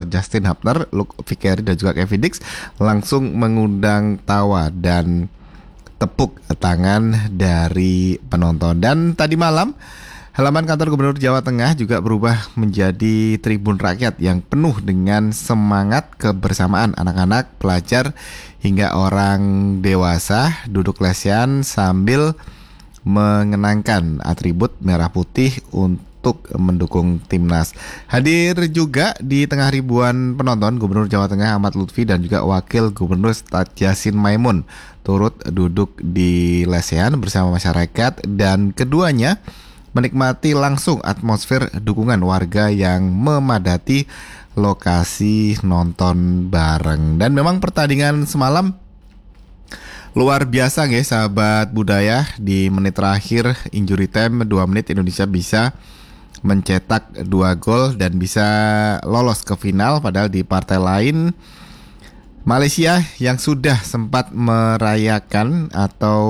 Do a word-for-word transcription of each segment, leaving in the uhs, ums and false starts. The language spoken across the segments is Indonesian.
Justin Hubner, Luke Vickery dan juga Kevin Dix langsung mengundang tawa dan tepuk tangan dari penonton. Dan tadi malam halaman kantor Gubernur Jawa Tengah juga berubah menjadi tribun rakyat yang penuh dengan semangat kebersamaan anak-anak, pelajar, hingga orang dewasa duduk lesehan sambil mengenangkan atribut merah putih untuk mendukung timnas. Hadir juga di tengah ribuan penonton Gubernur Jawa Tengah Ahmad Lutfi dan juga Wakil Gubernur Stad Yassin Maimun turut duduk di lesehan bersama masyarakat, dan keduanya menikmati langsung atmosfer dukungan warga yang memadati lokasi nonton bareng. Dan memang pertandingan semalam luar biasa guys, sahabat budaya. Di menit terakhir injury time dua menit Indonesia bisa mencetak dua gol dan bisa lolos ke final. Padahal di partai lain Malaysia yang sudah sempat merayakan atau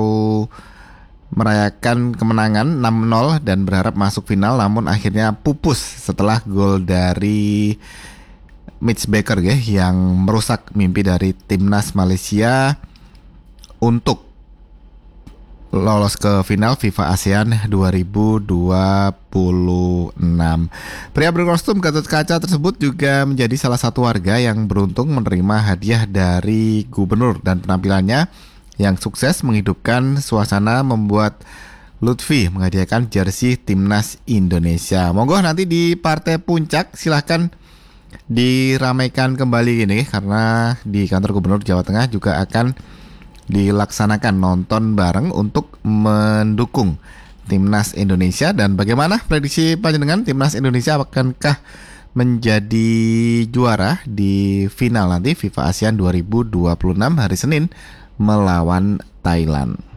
merayakan kemenangan enam nol dan berharap masuk final, namun akhirnya pupus setelah gol dari Mitch Baker ya, yang merusak mimpi dari timnas Malaysia untuk lolos ke final FIFA ASEAN dua ribu dua puluh enam. Pria berkostum Gatot Kaca tersebut juga menjadi salah satu warga yang beruntung menerima hadiah dari gubernur, dan penampilannya yang sukses menghidupkan suasana membuat Lutfi menghadiahkan jersey timnas Indonesia. Monggo nanti di partai puncak silahkan diramaikan kembali ini, karena di kantor Gubernur Jawa Tengah juga akan dilaksanakan nonton bareng untuk mendukung timnas Indonesia. Dan bagaimana prediksi panjenengan, timnas Indonesia akankah menjadi juara di final nanti FIFA ASEAN dua ribu dua puluh enam hari Senin melawan Thailand?